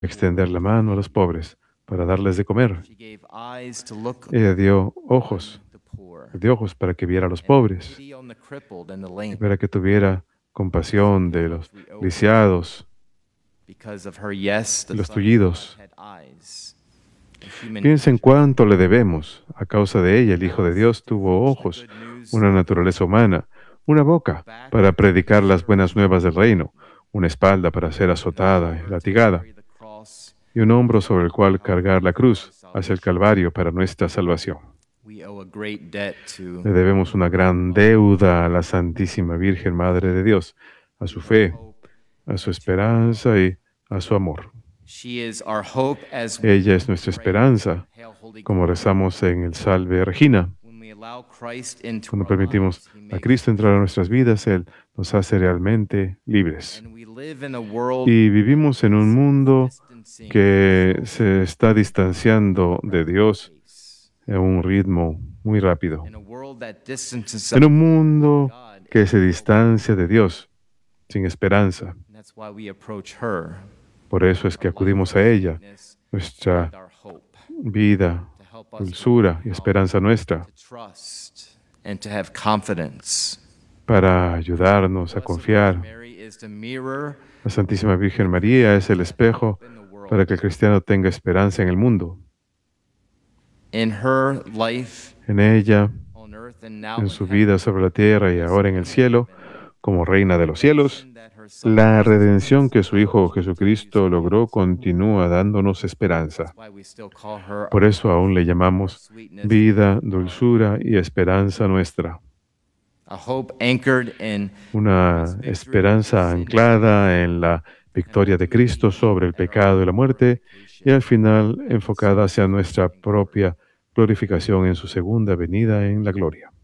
extender la mano a los pobres para darles de comer. She gave eyes to look Ella dio on ojos, the poor, para que viera a los and pobres pity on the crippled and the y lame. para que tuviera compasión de los lisiados Because of her yes, the y los Son of tullidos. God had eyes. And human Piensen nature cuánto le debemos. A causa de ella, el Hijo de Dios tuvo ojos, una naturaleza humana, una boca para predicar las buenas nuevas del reino, una espalda para ser azotada y latigada, carry the cross. y un hombro sobre el cual cargar la cruz hacia el Calvario para nuestra salvación. We owe a great debt to Le debemos una gran deuda a la Santísima Virgen Madre de Dios, a su fe, a su esperanza y a su amor. She is our hope as we Ella es nuestra esperanza, Hail, Holy como rezamos en el Salve Regina. When we allow Christ into Cuando our permitimos lives, He a makes Cristo entrar a nuestras vidas, Él nos hace realmente libres. and we live in a world Y vivimos en un mundo distancing que se está distanciando de Dios a un ritmo muy rápido. in a world that distances En us. un mundo que se distancia de Dios, sin esperanza. And that's why we approach her, Por eso es que acudimos a ella, nuestra our hope, vida, to help us dulzura y esperanza nuestra, to trust and to have confidence. para ayudarnos a Blessed confiar. Virgin Mary is the mirror La Santísima Virgen María es el espejo in the world. para que el cristiano tenga esperanza en el mundo. In her life En ella, on earth and now en in su heaven, vida sobre la tierra y ahora en el cielo, como Reina de los cielos, that her Son la redención que su Hijo Jesucristo logró continúa dándonos esperanza. why we still call her Por eso aún le llamamos sweetness, vida, dulzura y esperanza nuestra. a hope anchored in Una esperanza anclada en la victoria de Cristo sobre el pecado y la muerte, y al final enfocada hacia nuestra propia glorificación en su segunda venida en la gloria.